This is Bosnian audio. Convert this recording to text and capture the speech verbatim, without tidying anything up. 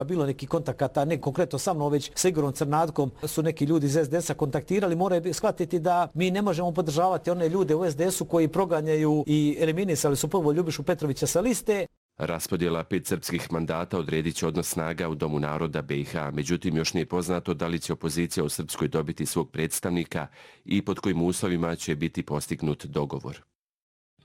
bilo neki kontakata, ne konkretno sa mnom, već s Igorom Crnatkom su neki ljudi iz es de esa kontaktirali, moraju shvatiti da mi ne možemo podržavati one ljude u es de esu koji proganjaju i eliminisali su prvo Ljubišu Petrovića sa liste. Raspodjela pet srpskih mandata odredit će odnos snaga u Domu naroda be i ha, međutim još nije poznato da li će opozicija u Srpskoj dobiti svog predstavnika i pod kojim uslovima će biti postignut dogovor.